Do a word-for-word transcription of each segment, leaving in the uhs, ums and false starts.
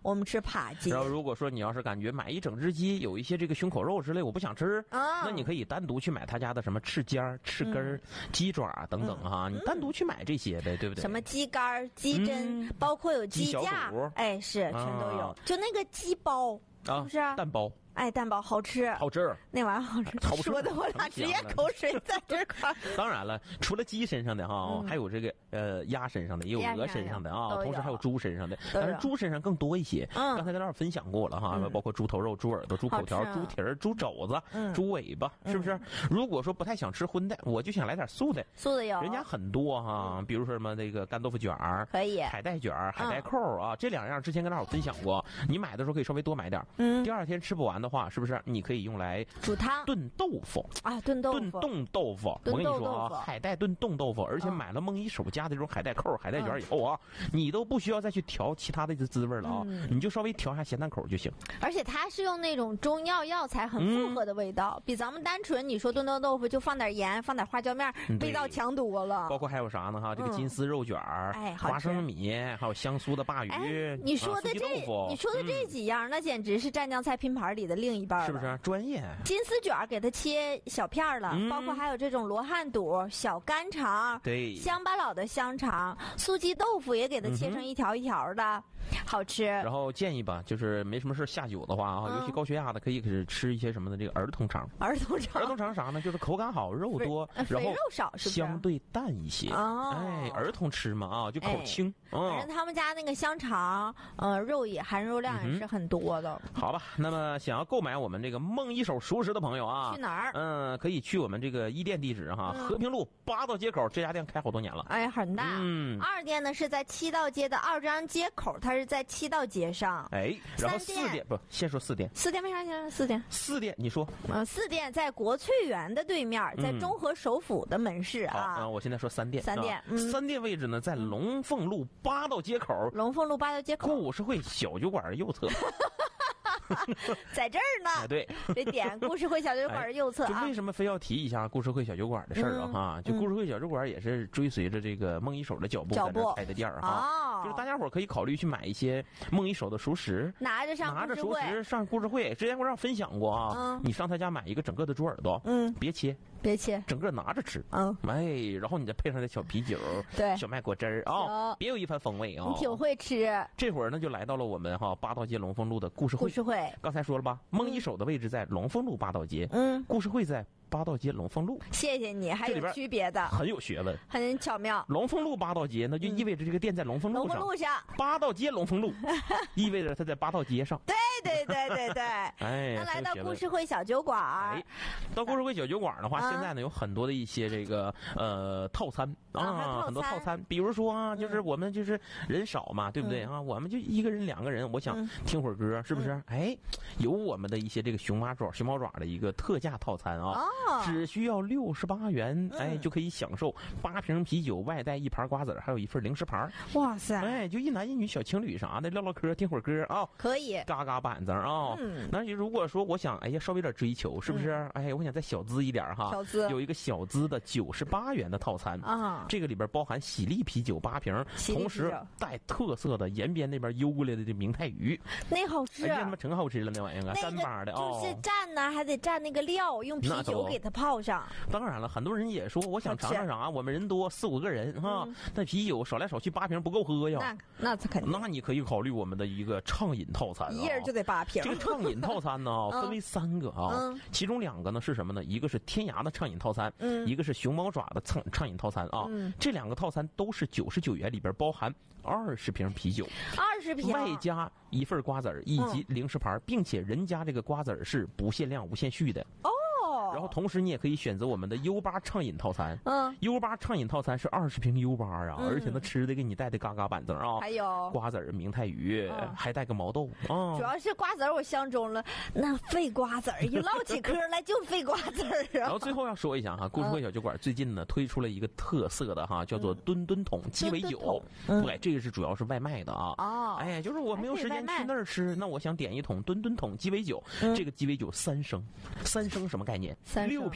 我们吃扒鸡。 然后如果说你要是感觉买一整只鸡有一些这个胸口肉之类我不想吃，啊、那你可以单独去买他家的什么翅尖、翅根、嗯、鸡爪等等哈、嗯，你单独去买这些呗，对不对？ 什么鸡肝、鸡胗、嗯，包括有鸡架，哎，是全都有。啊、就那个鸡包，是不是、啊？ 蛋包。 哎，蛋包好吃， 好吃， 那玩意儿好吃， 好吃说的我俩直接口水在这块。 当然了，除了鸡身上的哈、嗯，还有这个呃鸭身上的，也有鹅身上的啊，同时还有猪身上的，但是猪身上更多一些。嗯，刚才跟大家分享过了哈、嗯，包括猪头肉、猪耳朵、猪口条、猪蹄儿、猪肘子、嗯、猪尾巴，是不是、嗯？如果说不太想吃荤的，我就想来点素的。 素的有， 人家很多哈，比如说什么那个干豆腐卷儿， 可以， 海带卷儿、海带扣啊，这两样之前跟大伙分享过，你买的时候可以稍微多买点。嗯，第二天吃不完的话，是不是你可以用来煮汤、 炖豆腐啊，炖豆腐、 炖冻豆腐。我跟你说啊，海带炖冻豆腐，而且买了梦一手家的这种海带扣、海带卷以后啊，嗯、你都不需要再去调其他的滋味了啊、嗯，你就稍微调一下咸淡口就行。 而且它是用那种中药药材，很复合的味道，嗯、比咱们单纯你说炖冻豆腐就放点盐、放点花椒面，味道强多了。 包括还有啥呢？哈，这个金丝肉卷、 哎、 花生米，还有香酥的鲅鱼。 哎、你说的这、啊，你说的这几样、嗯，那简直是湛江菜拼盘里的另一半了， 是不是？专业。 金丝卷给它切小片了、嗯，包括还有这种罗汉肚、小干肠， 对， 乡巴佬的香肠，素鸡豆腐也给它切成一条一条的，嗯、好吃。 然后建议吧，就是没什么事下酒的话啊、嗯，尤其高血压的，可以吃一些什么的这个儿童肠。 儿童肠， 儿童肠啥呢？就是口感好，肉多，然后肉少，是不是相对淡一些？哦，哎，儿童吃嘛啊，就口轻。 哎、嗯，反正他们家那个香肠，呃，肉也含肉量也是很多的。 嗯、好吧，那么想要购买我们这个梦一手熟食的朋友啊， 去哪儿？ 嗯，可以去我们这个一店地址哈，嗯、和平路八道街口，这家店开好多年了， 哎，很大。 嗯， 二店呢是在七道街的二张街口，它是在七道街上。 哎，然后四店不，先说四店。 四店为啥先说四店？ 四店你说？ 呃，四店在国粹园的对面，在中和首府的门市啊。 好啊，我现在说三店。 三店， 嗯、三店位置呢在龙凤路八道街口。 龙凤路八道街口。 故事会小酒馆右侧。 在这儿呢、 哎，对， 这点故事会小酒馆右侧啊、 哎。就为什么非要提一下故事会小酒馆的事儿啊？哈、嗯，就故事会小酒馆也是追随着这个梦一手的脚步在这开的店儿哈。就是大家伙可以考虑去买一些梦一手的熟食， 拿着上拿着熟食上故事会。之前我让分享过啊，嗯、你上他家买一个整个的猪耳朵，嗯，别切。 别切， 整个拿着吃， 嗯， 哎，然后你再配上点小啤酒， 对， 小麦果汁儿啊、哦，别有一番风味啊、哦！ 你挺会吃。 这会儿呢，就来到了我们哈八道街龙凤路的故事会。 故事会， 刚才说了吧，梦一手的位置在龙凤路八道街， 嗯， 故事会在八道街龙凤路。 谢谢你，还有区别的， 很有学问， 很巧妙。 龙凤路八道街，那就意味着这个店在龙凤路上。 龙凤路上， 八道街龙凤路，意味着它在八道街上。 对对对对对， 哎， 那来到故事会小酒馆， 哎，到故事会小酒馆的话，啊、现在呢有很多的一些这个呃套餐啊， 啊套餐很多套餐，比如说啊，就是我们就是人少嘛，嗯、对不对啊？我们就一个人两个人，我想听会儿歌，是不是？嗯、哎，有我们的一些这个熊猫爪、熊猫爪的一个特价套餐啊， 哦、 只需要六十八元，哎，就可以享受八瓶啤酒，外带一盘瓜子，还有一份零食盘。 哇塞！ 哎，就一男一女小情侣啥的唠唠嗑，听会儿歌啊， 可以嘎嘎板子啊。嗯，那如果说我想，哎呀，稍微有点追求，是不是？嗯、哎，我想再小资一点哈， 小资有一个小资的九十八元的套餐啊， 这个里边包含喜力啤酒八瓶，同时带特色的延边那边邮过来的这明太鱼， 那好吃， 哎，他妈真好吃了那玩意儿啊，干巴的哦，就是蘸呢，还得蘸那个料，用啤酒给它泡上。 当然了，很多人也说，我想尝尝啥，我们人多四五个人哈，嗯、那啤酒少来少去八瓶不够喝呀， 那那肯定， 那你可以考虑我们的一个畅饮套餐、啊， 一人就得八瓶。 这个畅饮套餐呢，分为三个啊， 嗯、 其中两个呢是什么呢？一个是天涯的畅饮套餐，嗯，一个是熊猫爪的畅畅饮套餐啊。嗯、这两个套餐都是九十九元，里边包含二十瓶啤酒， 二十瓶， 外加一份瓜子儿以及零食盘，嗯、并且人家这个瓜子儿是不限量、无限续的哦。 然后同时你也可以选择我们的 U 八畅饮套餐， 嗯 ，U 八畅饮套餐是二十瓶 U 八啊，嗯、而且那吃的给你带的嘎嘎板正啊， 还有瓜子儿、明太鱼，嗯、还带个毛豆啊。 主要是瓜子儿我相中了，那费瓜子儿，一唠起嗑来就费瓜子儿啊。 然后最后要说一下哈，故事会小酒馆最近呢推出了一个特色的哈，叫做吨吨桶鸡尾酒， 嗯、 对，这个是主要是外卖的啊。 哦， 哎，就是我没有时间去那儿吃，那我想点一桶吨吨桶鸡尾酒，嗯、这个鸡尾酒三升，三升什么概念？ 三升六瓶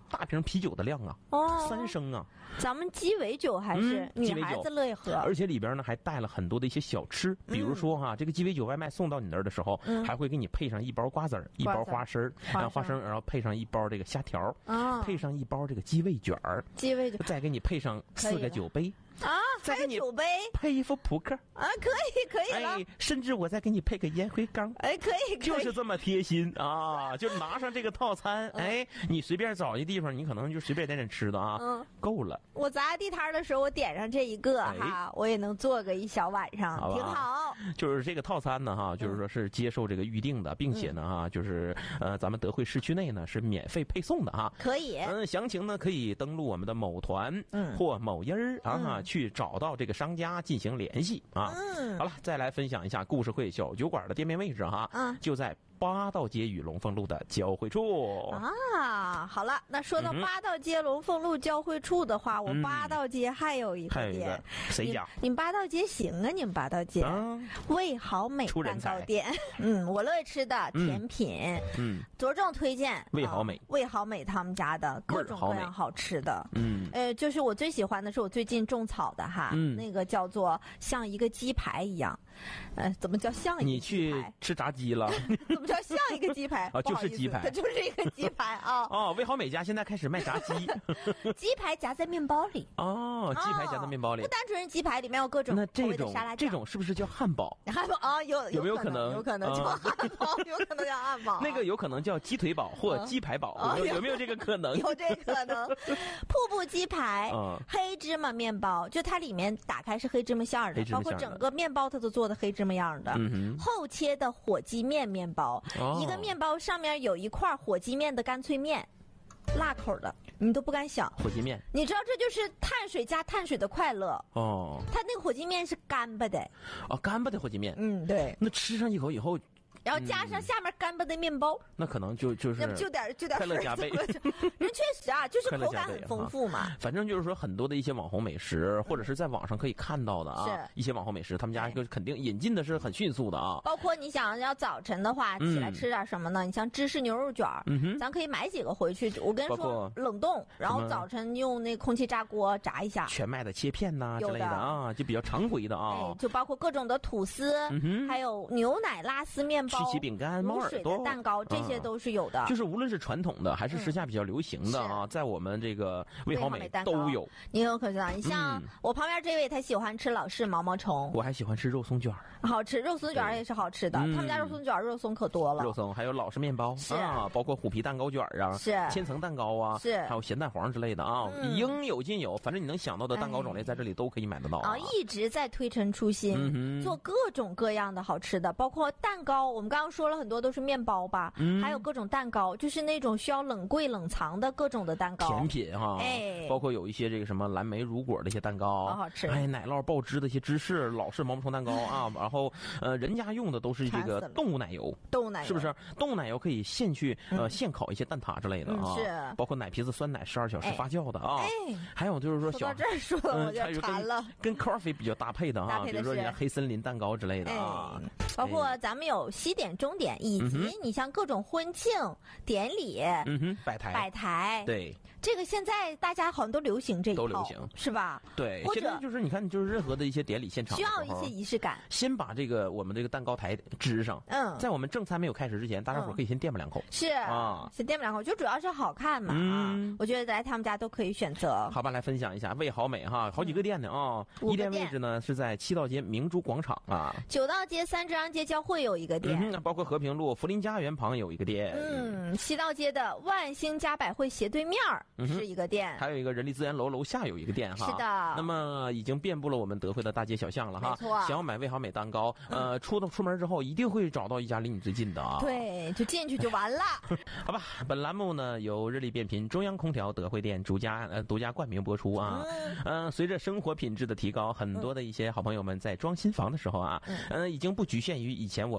大瓶啤酒的量啊， 哦， 三升啊。 咱们鸡尾酒还是女孩子乐意喝， 而且里边呢还带了很多的一些小吃，比如说哈，这个鸡尾酒外卖送到你那儿的时候，还会给你配上一包瓜子儿，一包花生，然后花生，然后配上一包这个虾条，配上一包这个鸡尾卷儿， 鸡尾酒， 再给你配上四个酒杯。 啊， 再给你酒杯， 配一副扑克啊，可以可以了， 哎，甚至我再给你配个烟灰缸， 哎，可以，可以就是这么贴心啊！就拿上这个套餐，嗯、哎，你随便找一地方，你可能就随便点点吃的啊，嗯，够了。 我砸地摊的时候，我点上这一个、哎、哈，我也能做个一小晚上，挺好。 就是这个套餐呢，哈，就是说是接受这个预定的，并且呢，哈，就是呃，咱们德惠市区内呢是免费配送的哈， 可以。 嗯，详情呢可以登录我们的某团，嗯，或某音儿啊、嗯，去找到这个商家进行联系啊。嗯，好了，再来分享一下故事会小酒馆的店面位置哈，嗯，就在八道街与龙凤路的交汇处啊。好了，那说到八道街龙凤路交汇处的话，嗯、我八道街还有一个店， 谁家？ 你们八道街行啊？你们八道街，啊、味好美蛋糕店，嗯，我乐意吃的甜品，嗯，着重推荐味好美， 味好美他们家的各种各样好吃的，嗯，呃，就是我最喜欢的是我最近种草的哈，嗯，那个叫做像一个鸡排一样。呃，怎么叫像一个鸡排？ 你去吃炸鸡了？ 怎么叫像一个鸡排？ 啊，就是鸡排， 它就是一个鸡排啊！ 哦，味好美家现在开始卖炸鸡， 鸡排夹在面包里。 哦，鸡排夹在面包里， 不单纯是鸡排，里面有各种口味的沙拉酱。 这种是不是叫汉堡？ 汉堡啊，有有没有可能？ 有可能叫汉堡，有可能叫汉堡。 那个有可能叫鸡腿堡或鸡排堡，有有没有这个可能？ 有这可能。瀑布鸡排，黑芝麻面包，就它里面打开是黑芝麻馅儿的，包括整个面包它都做的黑芝麻样的。嗯、后切的火鸡面面包、哦，一个面包上面有一块火鸡面的干脆面，辣口的，你都不敢想。 火鸡面， 你知道这就是碳水加碳水的快乐哦。它那个火鸡面是干巴的， 哦，干巴的火鸡面， 嗯，对。 那吃上一口以后。 然后加上下面干巴的面包， 嗯、那可能就就是那不就点就点快乐加倍。 人确实啊，就是口感很丰富嘛。 反正就是说很多的一些网红美食，或者是在网上可以看到的啊，一些网红美食，他们家就肯定引进的是很迅速的啊。 包括你想要早晨的话起来吃点什么呢？嗯、你像芝士牛肉卷，嗯、咱可以买几个回去。我跟你说，冷冻，然后早晨用那空气炸锅炸一下。 全麦的切片呐、啊、之类的啊，就比较常规的啊。 就包括各种的吐司，嗯、还有牛奶拉丝面包、 曲奇饼干。 水的蛋糕，这些都是有的。 就是无论是传统的还是时下比较流行的啊，在我们这个味好美都有。 你有可知道？你像我旁边这位，他喜欢吃老式毛毛虫， 我还喜欢吃肉松卷， 好吃，肉松卷也是好吃的。他们家肉松卷肉松可多了， 肉松还有老式面包啊，包括虎皮蛋糕卷啊， 是千层蛋糕啊， 是还有咸蛋黄之类的啊，应有尽有。反正你能想到的蛋糕种类在这里都可以买得到啊。一直在推陈出新，做各种各样的好吃的，包括蛋糕。我们刚刚说了很多都是面包吧。嗯、还有各种蛋糕，就是那种需要冷柜冷藏的各种的蛋糕， 甜品哈，哎，包括有一些这个什么蓝莓乳果的一些蛋糕， 好好吃， 哎，奶酪爆汁的一些芝士老式毛毛虫蛋糕啊，然后呃，人家用的都是这个动物奶油， 动物奶油是不是？动物奶油可以现去呃现烤一些蛋挞之类的啊， 是， 包括奶皮子酸奶十二小时发酵的啊，哎，还有就是说小到这儿说我就馋了， 跟 coffee 比较搭配的啊，比如说你看黑森林蛋糕之类的啊， 包括咱们有西点、中点，以及你像各种婚庆。典礼， 嗯哼，摆台， 摆台， 对， 这个现在大家好像都流行这一套， 都流行， 是吧？ 对，现在就是你看，就是任何的一些典礼现场需要一些仪式感， 先把这个我们这个蛋糕台支上，嗯，在我们正餐没有开始之前，大家伙可以先垫吧两口， 是啊，先垫吧两口，就主要是好看嘛，啊，我觉得来他们家都可以选择。 好吧，来分享一下味好美哈，好几个店呢啊，一店位置呢是在七道街明珠广场啊， 九道街三张街交汇有一个店， 包括和平路福林家园旁有一个店。 嗯，西道街的万兴家百汇斜对面是一个店、嗯， 还有一个人力资源楼楼下有一个店哈。 是的。 那么已经遍布了我们德惠的大街小巷了哈。 没错。 想要买味好美蛋糕，嗯、呃，出到出门之后一定会找到一家离你最近的啊。 对，就进去就完了。 好吧，本栏目呢由日立变频中央空调德惠店独家呃独家冠名播出啊。嗯、呃，随着生活品质的提高，很多的一些好朋友们在装新房的时候啊，嗯、呃，已经不局限于以前我们的这种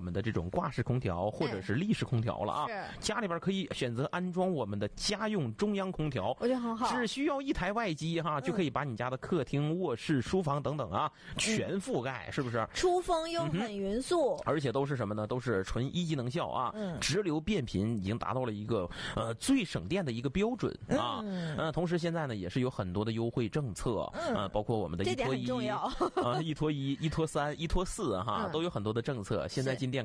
种挂式空调或者是立式空调了啊。家里边可以选择安装我们的家用中央空调， 我觉得很好， 只需要一台外机哈，就可以把你家的客厅、卧室、书房等等啊全覆盖，是不是？ 出风又很匀速， 嗯、而且都是什么呢？都是纯一级能效啊，嗯、直流变频已经达到了一个呃最省电的一个标准啊。嗯、呃，同时现在呢也是有很多的优惠政策啊、嗯呃，包括我们的一拖一啊、呃，一拖一、一拖三、一拖四哈，嗯、都有很多的政策。现在进店。